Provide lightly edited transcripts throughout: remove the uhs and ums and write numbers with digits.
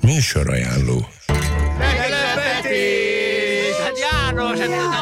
Műsorajánló. Meglepetés! Hát János,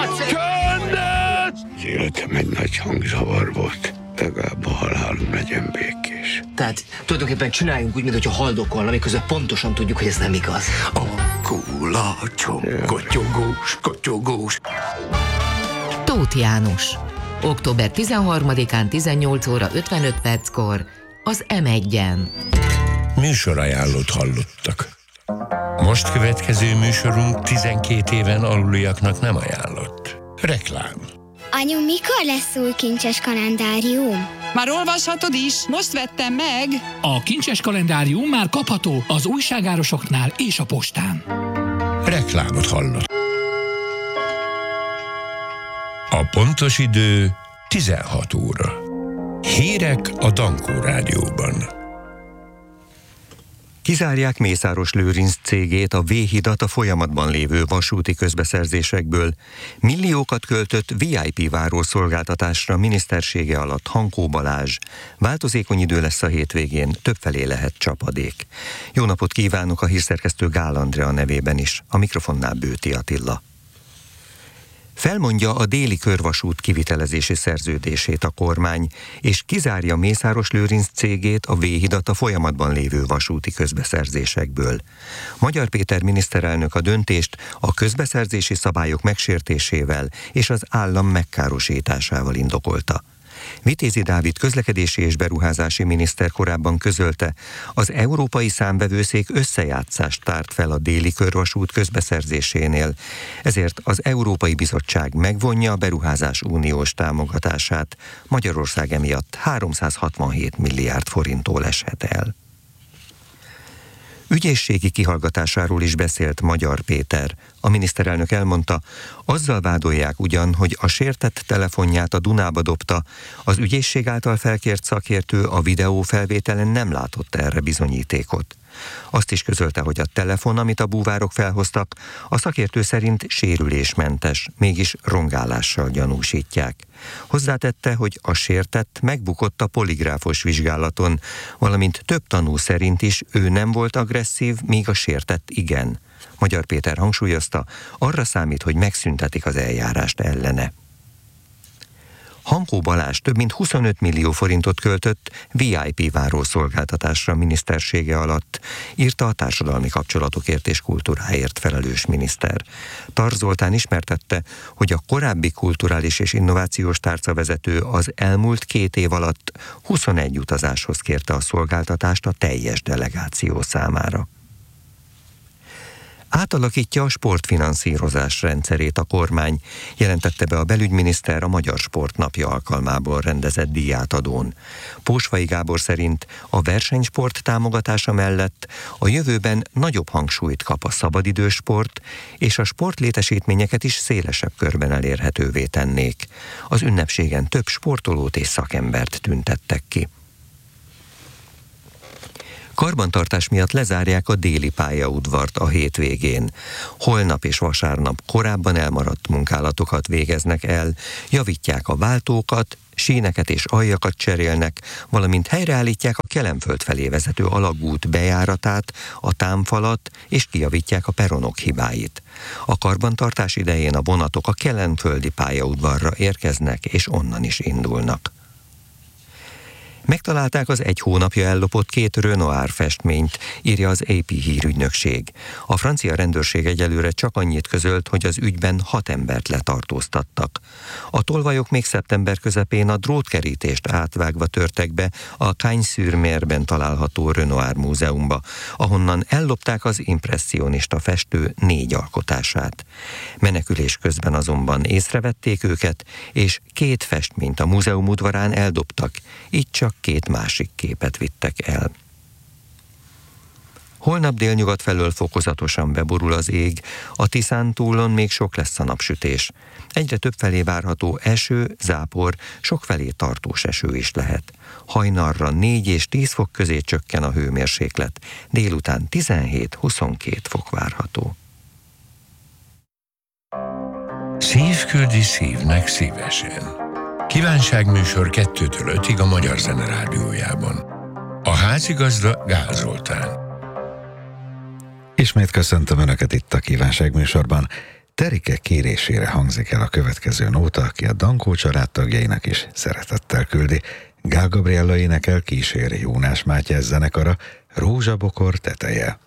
Az életem egy nagy hangzavar volt. Legalább a halálom legyen békés. Tehát tulajdonképpen csináljunk úgy, mintha haldokolna, miközben pontosan tudjuk, hogy ez nem igaz. A kulacsom, kotyogós. Tóth János. Október 13-án 18 óra 55 perckor az M1-en. Műsorajánlót hallottak. Most következő műsorunk 12 éven aluliaknak nem ajánlott. Reklám. Anyu, mikor lesz új kincses kalendárium? Már olvashatod is, most vettem meg. A kincses kalendárium már kapható az újságárosoknál és a postán. Reklámot hallott. A pontos idő 16 óra. Hírek a Dankó Rádióban. Kizárják Mészáros Lőrinc cégét, a V-hidat a folyamatban lévő vasúti közbeszerzésekből. Milliókat költött VIP várószolgáltatásra minisztersége alatt Hankó Balázs. Változékony idő lesz a hétvégén, többfelé lehet csapadék. Jó napot kívánok a hírszerkesztő Gál Andrea nevében is, a mikrofonnál Bőti Attila. Felmondja a déli körvasút kivitelezési szerződését a kormány, és kizárja Mészáros Lőrinc cégét, a V-hidat a folyamatban lévő vasúti közbeszerzésekből. Magyar Péter miniszterelnök a döntést a közbeszerzési szabályok megsértésével és az állam megkárosításával indokolta. Vitézi Dávid közlekedési és beruházási miniszter korábban közölte, az Európai Számvevőszék összejátszást tárt fel a déli körvasút közbeszerzésénél, ezért az Európai Bizottság megvonja a beruházás uniós támogatását. Magyarország emiatt 367 milliárd forinttól eshet el. Ügyészségi kihallgatásáról is beszélt Magyar Péter. A miniszterelnök elmondta, azzal vádolják ugyan, hogy a sértett telefonját a Dunába dobta, az ügyészség által felkért szakértő a videófelvételen nem látott erre bizonyítékot. Azt is közölte, hogy a telefon, amit a búvárok felhoztak, a szakértő szerint sérülésmentes, mégis rongálással gyanúsítják. Hozzátette, hogy a sértett megbukott a poligráfos vizsgálaton, valamint több tanú szerint is ő nem volt agresszív, míg a sértett igen. Magyar Péter hangsúlyozta, arra számít, hogy megszüntetik az eljárást ellene. Hankó Balázs több mint 25 millió forintot költött VIP várószolgáltatásra minisztersége alatt, írta a társadalmi kapcsolatokért és kultúráért felelős miniszter. Tar Zoltán ismertette, hogy a korábbi kulturális és innovációs tárcavezető az elmúlt 2 év alatt 21 utazáshoz kérte a szolgáltatást a teljes delegáció számára. Átalakítja a sportfinanszírozás rendszerét a kormány, jelentette be a belügyminiszter a Magyar Sport Napja alkalmából rendezett díjátadón. Pósvai Gábor szerint a versenysport támogatása mellett a jövőben nagyobb hangsúlyt kap a szabadidős sport, és a sportlétesítményeket is szélesebb körben elérhetővé tennék. Az ünnepségen több sportolót és szakembert tüntettek ki. Karbantartás miatt lezárják a déli pályaudvart a hétvégén. Holnap és vasárnap korábban elmaradt munkálatokat végeznek el, javítják a váltókat, síneket és aljakat cserélnek, valamint helyreállítják a Kelenföld felé vezető alagút bejáratát, a támfalat, és kijavítják a peronok hibáit. A karbantartás idején a vonatok a kelenföldi pályaudvarra érkeznek, és onnan is indulnak. Megtalálták az 1 hónapja ellopott 2 Renoir festményt, írja az AP hírügynökség. A francia rendőrség egyelőre csak annyit közölt, hogy az ügyben 6 embert letartóztattak. A tolvajok még szeptember közepén a drótkerítést átvágva törtek be a Cagnes-sur-Merben található Renoir múzeumba, ahonnan ellopták az impresszionista festő 4 alkotását. Menekülés közben azonban észrevették őket, és 2 festményt a múzeum udvarán eldobtak, így csak 2 másik képet vittek el. Holnap délnyugat felől fokozatosan beborul az ég, a Tiszántúlon még sok lesz a napsütés. Egyre több felé várható eső, zápor, sokfelé tartós eső is lehet. Hajnalra 4 és 10 fok közé csökken a hőmérséklet, délután 17-22 fok várható. Szív küldi szívnek szívesen. Kívánságműsor 2-től 5-ig a Magyar Zene Rádiójában. A házigazda Gál Zoltán. Ismét köszöntöm Önöket itt a Kívánság műsorban. Terike kérésére hangzik el a következő nóta, aki a Dankó családtagjainak is szeretettel küldi. Gál Gabriella énekel, kíséri Jónás Mátyás zenekara, Rózsabokor teteje.